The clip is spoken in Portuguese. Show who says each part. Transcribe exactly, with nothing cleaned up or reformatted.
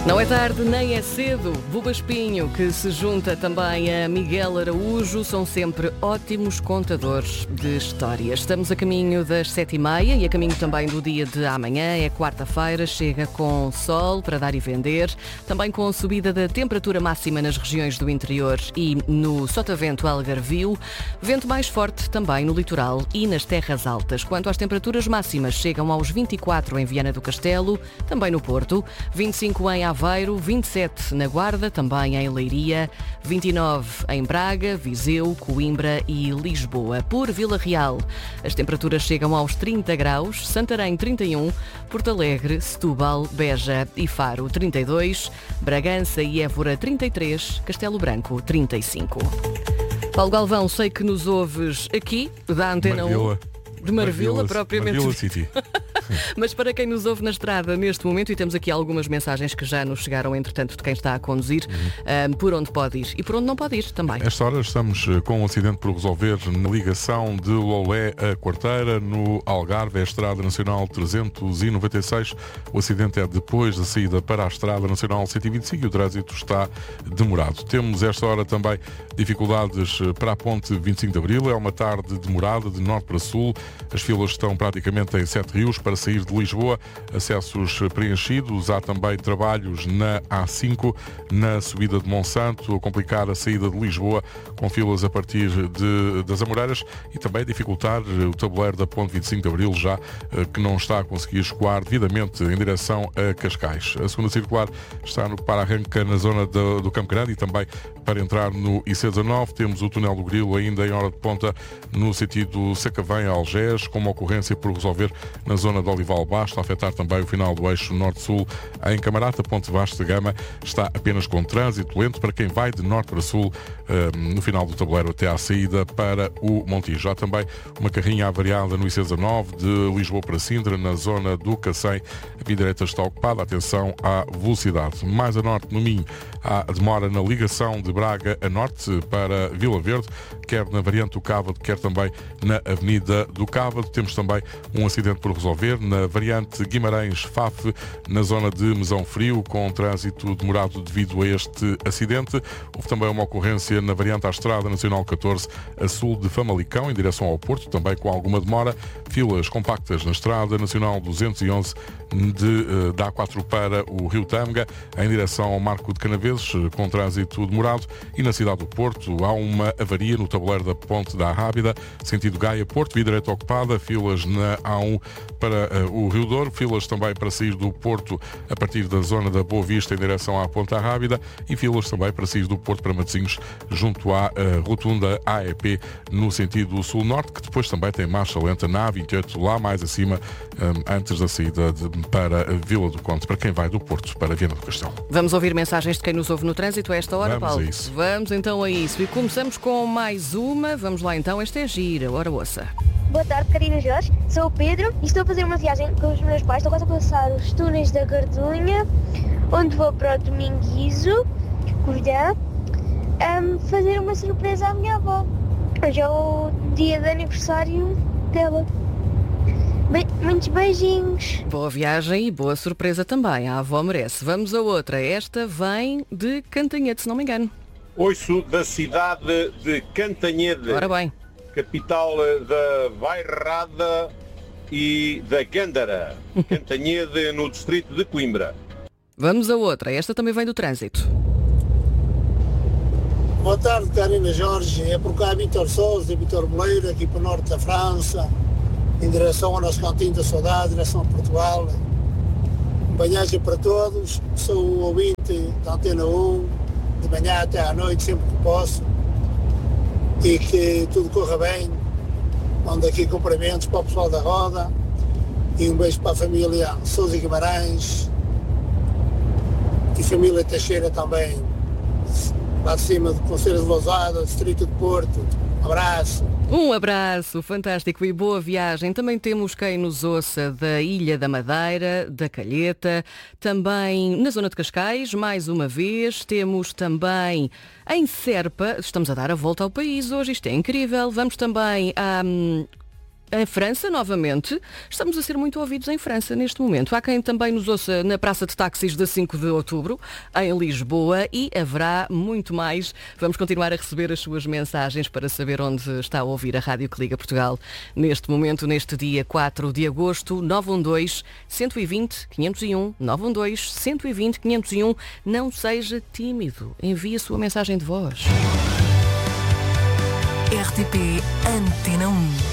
Speaker 1: Não é tarde nem é cedo. Buba Espinho, que se junta também a Miguel Araújo, são sempre ótimos contadores de histórias. Estamos a caminho das sete e meia e a caminho também do dia de amanhã. É quarta-feira, chega com sol para dar e vender, também com a subida da temperatura máxima nas regiões do interior e no Sotavento Algarvio, vento mais forte também no litoral e nas terras altas. Quanto às temperaturas máximas, chegam aos vinte e quatro em Viana do Castelo, também no Porto, vinte e cinco em Aveiro, vinte e sete na Guarda, também em Leiria, vinte e nove em Braga, Viseu, Coimbra e Lisboa. Por Vila Real, as temperaturas chegam aos trinta graus, Santarém trinta e um, Porto Alegre, Setúbal, Beja e Faro trinta e dois, Bragança e Évora trinta e três, Castelo Branco trinta e cinco. Paulo Galvão, sei que nos ouves aqui, da Antena
Speaker 2: Marvila.
Speaker 1: um, de Marvila,
Speaker 2: Marvila,
Speaker 1: propriamente.
Speaker 2: Marvila City.
Speaker 1: Mas para quem nos ouve na estrada neste momento, e temos aqui algumas mensagens que já nos chegaram, entretanto, de quem está a conduzir, uhum. um, por onde pode ir e por onde não pode ir também.
Speaker 2: Esta hora estamos com um acidente por resolver na ligação de Lolé a Quarteira, no Algarve, a Estrada Nacional trezentos e noventa e seis. O acidente é depois da saída para a Estrada Nacional cento e vinte e cinco e o trânsito está demorado. Temos esta hora também dificuldades para a ponte vinte e cinco de Abril. É uma tarde demorada de norte para sul. As filas estão praticamente em Sete Rios para sair de Lisboa, acessos preenchidos. Há também trabalhos na A cinco, na subida de Monsanto, a complicar a saída de Lisboa, com filas a partir de, das Amoreiras, e também dificultar o tabuleiro da ponte vinte e cinco de Abril, já que não está a conseguir escoar devidamente em direção a Cascais. A segunda circular está no para-arranca na zona do, do Campo Grande e também para entrar no I C dezanove. Temos o túnel do Grilo ainda em hora de ponta no sentido Sacavém a Algés, com uma ocorrência por resolver na zona de Olival Baixo, a afetar também o final do eixo norte-sul. Em Camarata, Ponte Vasco da Gama está apenas com trânsito lento para quem vai de norte para sul, no final do tabuleiro até à saída para o Montijo. Há também uma carrinha avariada no I C dezanove de Lisboa para Sintra, na zona do Cacém. A via direita está ocupada, atenção à velocidade. Mais a norte, no Minho, há demora na ligação de Braga a norte para Vila Verde, quer na variante do Cávado, quer também na Avenida do Cávado. Temos também um acidente por resolver na variante Guimarães-Faf, na zona de Mesão Frio, com trânsito demorado devido a este acidente. Houve também uma ocorrência na variante à Estrada Nacional catorze, a sul de Famalicão, em direção ao Porto, também com alguma demora. Filas compactas na Estrada Nacional duzentos e onze, de, da A quatro para o Rio Tâmega, em direção ao Marco de Canaveses, com trânsito demorado. E na cidade do Porto há uma avaria no tabuleiro da Ponte da Arrábida, sentido Gaia-Porto, via direita ocupada, filas na A um para uh, o Rio Douro, filas também para sair do Porto a partir da zona da Boa Vista em direção à Ponta Rábida, e filas também para sair do Porto para Matosinhos, junto à uh, rotunda A E P no sentido sul-norte, que depois também tem marcha lenta na A vinte e oito, lá mais acima, um, antes da saída de, para a Vila do Conde, para quem vai do Porto para Viana do Castelo.
Speaker 1: Vamos ouvir mensagens de quem nos ouve no trânsito a esta hora,
Speaker 2: Vamos
Speaker 1: Paulo?
Speaker 2: a isso.
Speaker 1: Vamos então a isso. E começamos com mais uma. Vamos lá então, esta é gira. Ora, ouça.
Speaker 3: Boa tarde, Karina Jorge. Sou o Pedro e estou a fazer uma viagem com os meus pais. Estou quase a passar os túneis da Gardunha, onde vou para o Dominguizo, Covilhã, um, fazer uma surpresa à minha avó. Hoje é o dia de aniversário dela. Be- muitos beijinhos.
Speaker 1: Boa viagem e boa surpresa também. A avó merece. Vamos a outra. Esta vem de Cantanhede, se não me engano.
Speaker 4: Ouço da cidade de Cantanhede.
Speaker 1: Ora bem.
Speaker 4: Capital da Bairrada e da Gândara. Cantanhede, no distrito de Coimbra.
Speaker 1: Vamos a outra. Esta também vem do trânsito.
Speaker 5: Boa tarde, Karina Jorge. É por cá Vítor Sousa e Vítor Moleira, aqui para o norte da França, em direção ao nosso cantinho da saudade, em direção a Portugal. Banhagem para todos. Sou um ouvinte da Antena um, de manhã até à noite, sempre que posso. E que tudo corra bem. Mando aqui cumprimentos para o pessoal da Roda e um beijo para a família Sousa Guimarães e família Teixeira também, lá de cima do Conselho de Lousada, Distrito de Porto. Um abraço.
Speaker 1: Um abraço, fantástico e boa viagem. Também temos quem nos ouça da Ilha da Madeira, da Calheta, também na zona de Cascais, mais uma vez. Temos também em Serpa, estamos a dar a volta ao país hoje, isto é incrível. Vamos também a... em França, novamente. Estamos a ser muito ouvidos em França neste momento. Há quem também nos ouça na Praça de Táxis de cinco de outubro, em Lisboa, e haverá muito mais. Vamos continuar a receber as suas mensagens para saber onde está a ouvir a Rádio que Liga Portugal neste momento, neste dia quatro de agosto. Nove um dois, um dois zero, cinco zero um, nove um dois, um dois zero, cinco zero um. Não seja tímido. Envie a sua mensagem de voz.
Speaker 6: R T P Antena um.